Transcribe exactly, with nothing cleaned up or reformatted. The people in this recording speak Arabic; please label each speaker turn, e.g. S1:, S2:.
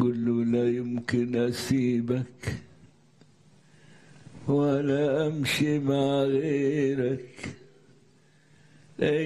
S1: قل له لا يمكن أسيبك ولا أمشي مع غيرك.